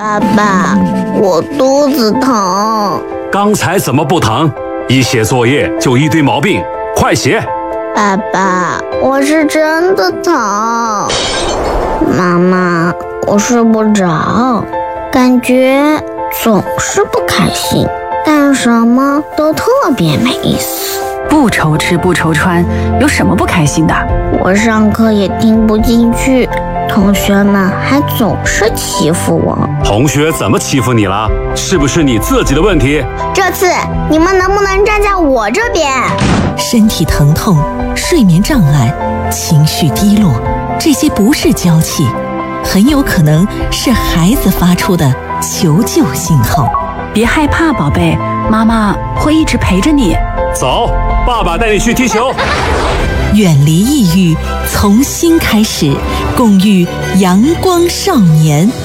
爸爸，我肚子疼。 刚才怎么不疼？一写作业就一堆毛病，快写！ 爸爸，我是真的疼。妈妈，我睡不着，感觉总是不开心，干什么都特别没意思。 不愁吃不愁穿，有什么不开心的？ 我上课也听不进去，同学们还总是欺负我。 同学怎么欺负你了？是不是你自己的问题？ 这次你们能不能站在我这边？ 身体疼痛、睡眠障碍、情绪低落，这些不是娇气，很有可能是孩子发出的求救信号。 别害怕，宝贝，妈妈会一直陪着你。 走，爸爸带你去踢球。 远离抑郁，从心开始，共育阳光少年。